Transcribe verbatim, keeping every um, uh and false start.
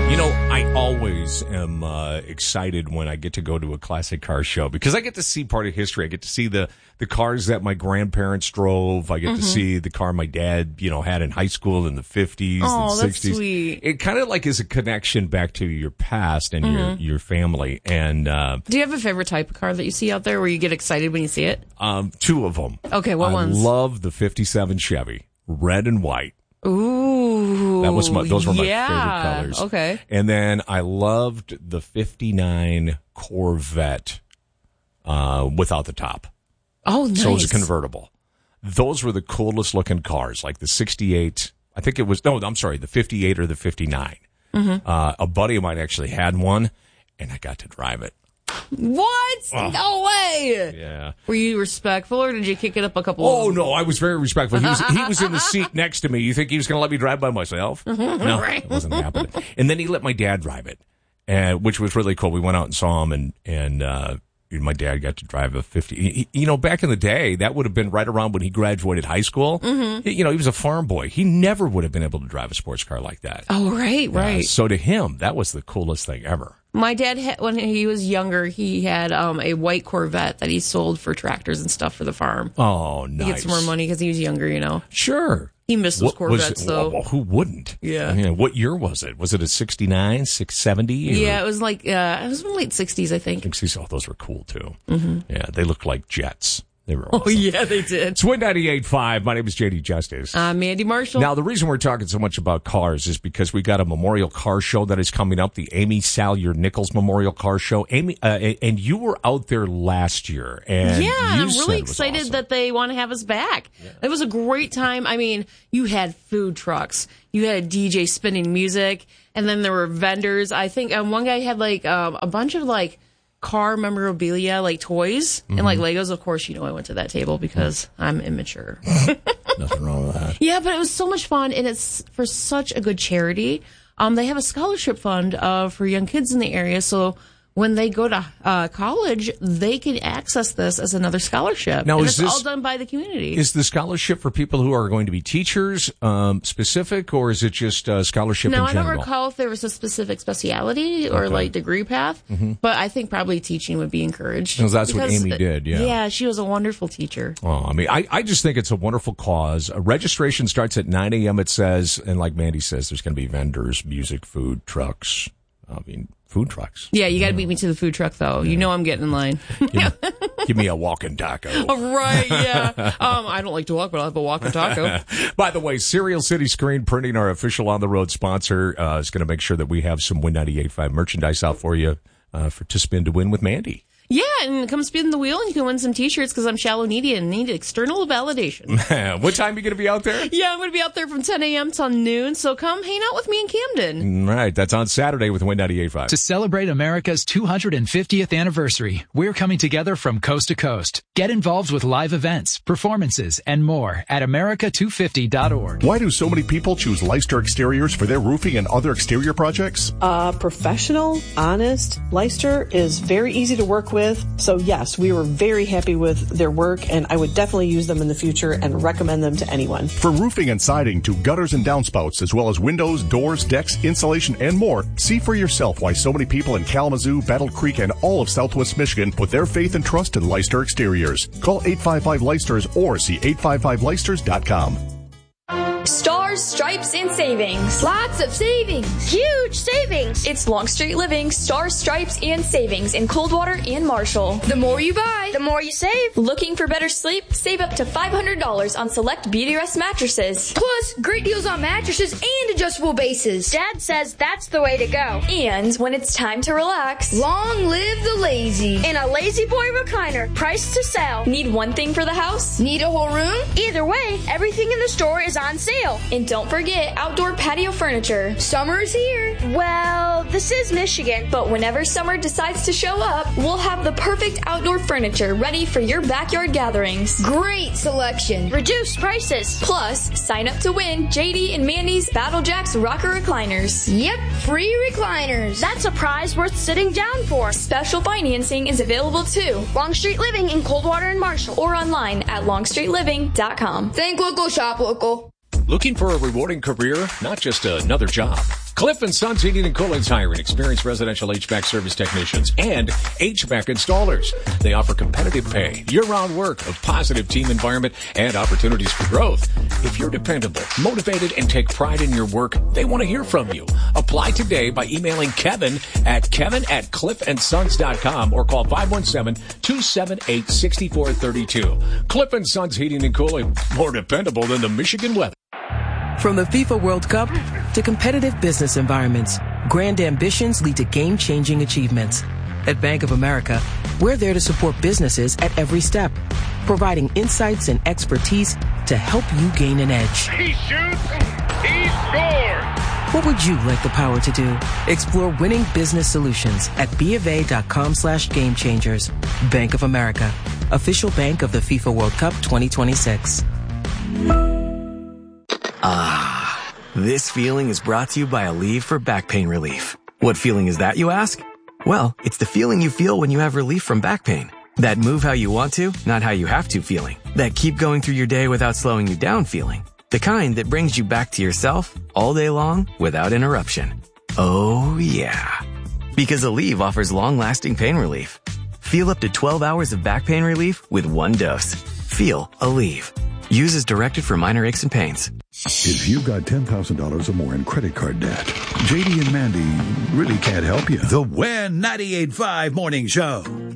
You know, I always am uh, excited when I get to go to a classic car show because I get to see part of history. I get to see the, the cars that my grandparents drove. I get mm-hmm. to see the car my dad, you know, had in high school in the fifties oh, and sixties. That's sweet. It kind of like is a connection back to your past and mm-hmm. your, your family. And uh, do you have a favorite type of car that you see out there where you get excited when you see it? Um, two of them. Okay, what I ones? I love the fifty-seven Chevy, red and white. Ooh, that was my, those were my yeah. favorite colors. Okay. And then I loved the fifty-nine Corvette uh, without the top. Oh, nice. So it was a convertible. Those were the coolest looking cars, like the sixty-eight. I think it was, no, I'm sorry, the fifty-eight or the fifty-nine. Mm-hmm. Uh, a buddy of mine actually had one, and I got to drive it. What? Oh. No way. Yeah. Were you respectful, or did you kick it up a couple? Oh, no, I was very respectful. He was he was in the seat next to me. You think he was going to let me drive by myself? Mm-hmm. No, it wasn't happening. And then he let my dad drive it, uh, which was really cool. We went out and saw him, and, and uh, my dad got to drive a fifty. He, you know, back in the day, that would have been right around when he graduated high school. Mm-hmm. You know, he was a farm boy. He never would have been able to drive a sports car like that. Oh, right, right. Uh, so to him, that was the coolest thing ever. My dad, had, when he was younger, he had um, a white Corvette that he sold for tractors and stuff for the farm. Oh, nice. He get some more money because he was younger, you know. Sure. He missed those Corvettes, though. Well, who wouldn't? Yeah. I mean, what year was it? Was it a sixty-nine, six seventy? Yeah, it was like, uh, it was in the late sixties, I think. sixties. Oh, those were cool, too. Mm-hmm. Yeah, they looked like jets. They were awesome. Oh, yeah, they did. It's Win ninety-eight point five. My name is J D Justice. I'm Mandy Marshall. Now, the reason we're talking so much about cars is because we got a memorial car show that is coming up, the Amy Salyer Nichols Memorial Car Show. Amy, uh, and you were out there last year. And yeah, you I'm really excited awesome. that they want to have us back. Yeah. It was a great time. I mean, you had food trucks, you had a D J spinning music, and then there were vendors. I think um, one guy had like um, a bunch of like car memorabilia, like toys mm-hmm. and like Legos. Of course, you know I went to that table because I'm immature. Nothing wrong with that. Yeah, but it was so much fun, and it's for such a good charity. Um, they have a scholarship fund uh, for young kids in the area, so when they go to uh, college, they can access this as another scholarship. Now, and is it's this, all done by the community. Is the scholarship for people who are going to be teachers um, specific, or is it just a scholarship no, in general? I don't recall if there was a specific speciality or okay. like degree path, mm-hmm. but I think probably teaching would be encouraged. Because that's because, what Amy did, yeah. Yeah, she was a wonderful teacher. Oh, I mean, I, I just think it's a wonderful cause. Uh, registration starts at nine a.m., it says, and like Mandy says, there's going to be vendors, music, food, trucks. I mean, food trucks. Yeah, you got to beat me to the food truck, though. You know I'm getting in line. give, give me a walking taco. Oh, right, yeah. Um, I don't like to walk, but I'll have a walking taco. By the way, Serial City Screen Printing, our official on-the-road sponsor, uh, is going to make sure that we have some Win ninety-eight point five merchandise out for you uh, for to spin to win with Mandy. Yeah, and come spin the wheel and you can win some T-shirts because I'm shallow needy and need external validation. What time are you going to be out there? Yeah, I'm going to be out there from ten a.m. till noon, so come hang out with me in Camden. Right, that's on Saturday with Win ninety-eight point five. To celebrate America's two hundred fiftieth anniversary, we're coming together from coast to coast. Get involved with live events, performances, and more at America two fifty dot org. Why do so many people choose Leicester Exteriors for their roofing and other exterior projects? Uh, professional, honest. Leicester is very easy to work with. So yes, we were very happy with their work, and I would definitely use them in the future and recommend them to anyone. For roofing and siding to gutters and downspouts, as well as windows, doors, decks, insulation, and more, see for yourself why so many people in Kalamazoo, Battle Creek, and all of Southwest Michigan put their faith and trust in Leicester Exteriors. Call eight five five Leicesters or see eight five five Leicesters dot com. Stars, Stripes, and Savings. Lots of savings. Huge savings. It's Longstreet Living, Stars, Stripes, and Savings in Coldwater and Marshall. The more you buy, the more you save. Looking for better sleep? Save up to five hundred dollars on select Beautyrest mattresses. Plus, great deals on mattresses and adjustable bases. Dad says that's the way to go. And when it's time to relax, long live the lazy. In a Lazy Boy recliner, priced to sell. Need one thing for the house? Need a whole room? Either way, everything in the store is on sale. And don't forget outdoor patio furniture. Summer is here. Well, this is Michigan. But whenever summer decides to show up, we'll have the perfect outdoor furniture ready for your backyard gatherings. Great selection. Reduced prices. Plus, sign up to win J D and Mandy's Battle Jacks Rocker Recliners. Yep, free recliners. That's a prize worth sitting down for. Special financing is available too. Longstreet Living in Coldwater and Marshall. Or online at longstreet living dot com. Think local, shop local. Looking for a rewarding career, not just another job? Cliff and Sons Heating and Cooling's hiring experienced residential H V A C service technicians and H V A C installers. They offer competitive pay, year-round work, a positive team environment, and opportunities for growth. If you're dependable, motivated, and take pride in your work, they want to hear from you. Apply today by emailing Kevin at kevin at cliff and sons dot com or call five one seven, two seven eight, six four three two. Cliff and Sons Heating and Cooling, more dependable than the Michigan weather. From the FIFA World Cup to competitive business environments, grand ambitions lead to game-changing achievements. At Bank of America, we're there to support businesses at every step, providing insights and expertise to help you gain an edge. He shoots, he scores! What would you like the power to do? Explore winning business solutions at BofA.com slash game changers. Bank of America, official bank of the FIFA World Cup twenty twenty-six. Ah, this feeling is brought to you by Aleve for back pain relief. What feeling is that, you ask? Well, it's the feeling you feel when you have relief from back pain. That move how you want to, not how you have to feeling. That keep going through your day without slowing you down feeling. The kind that brings you back to yourself all day long without interruption. Oh yeah. Because Aleve offers long-lasting pain relief. Feel up to twelve hours of back pain relief with one dose. Feel Aleve. Use as directed for minor aches and pains. If you've got ten thousand dollars or more in credit card debt, J D and Mandy really can't help you. The Win ninety-eight point five Morning Show.